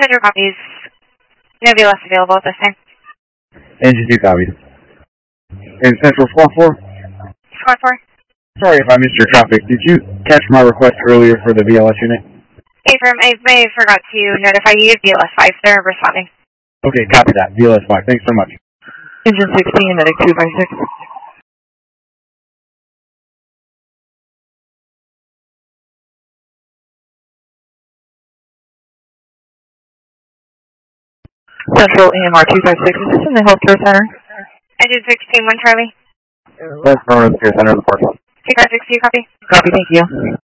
Central copies. No VLS available at this time. Engine 2 copies. And Central Squawk 4? Squawk 4. Sorry if I missed your traffic. Did you catch my request earlier for the VLS unit? Affirm, I forgot to notify you of VLS 5. They're responding. Okay, copy that. VLS 5. Thanks so much. Engine 16, Medic 256. Central AMR 256. Is this in the healthcare center? Engine 16, 1 Charlie. That's from the care center of the park. 2562, copy. Copy, thank you.